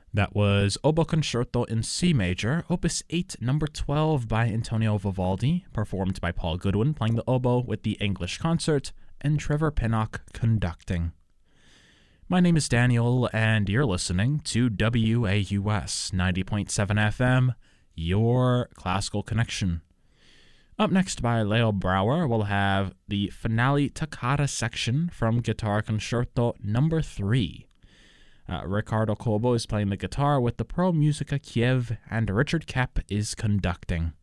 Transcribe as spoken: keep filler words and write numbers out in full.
That was Oboe Concerto in C Major, Opus eight, Number twelve by Antonio Vivaldi, performed by Paul Goodwin playing the oboe with the English Concert, and Trevor Pinnock conducting. My name is Daniel, and you're listening to W A U S ninety point seven F M, your classical connection. Up next by Leo Brouwer, we'll have the finale toccata section from Guitar Concerto Number three. Uh, Riccardo Cobo is playing the guitar with the Pro Musica Kiev, and Richard Kepp is conducting.